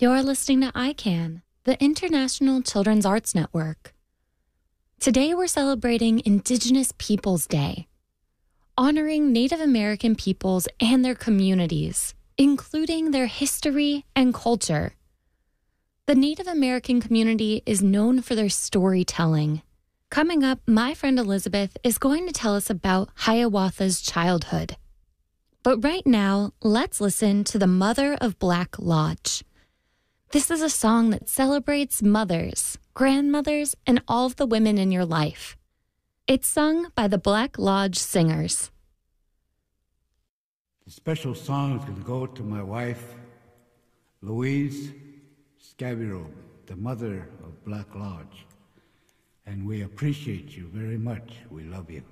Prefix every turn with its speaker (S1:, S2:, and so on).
S1: You're listening to ICANN, the International Children's Arts Network. Today we're celebrating Indigenous Peoples Day, honoring Native American peoples and their communities, including their history and culture. The Native American community is known for their storytelling. Coming up, my friend Elizabeth is going to tell us about Hiawatha's childhood. But right now, let's listen to The Mother of Black Lodge. This is a song that celebrates mothers, grandmothers, and all of the women in your life. It's sung by the Black Lodge Singers.
S2: The special song is going to go to my wife, Louise Scabiro, the mother of Black Lodge. And we appreciate you very much. We love you.